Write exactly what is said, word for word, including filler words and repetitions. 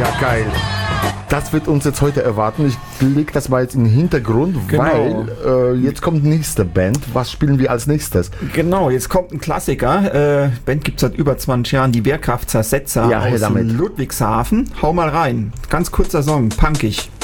Ja, geil. Das wird uns jetzt heute erwarten. Ich lege das mal jetzt in den Hintergrund, Genau. weil äh, jetzt kommt nächste Band. Was spielen wir als nächstes? Genau, jetzt kommt ein Klassiker. Äh, Band gibt es seit über zwanzig Jahren, die Wehrkraft Zersetzer Ja, her aus damit. Ludwigshafen. Hau mal rein. Ganz kurzer Song, punkig.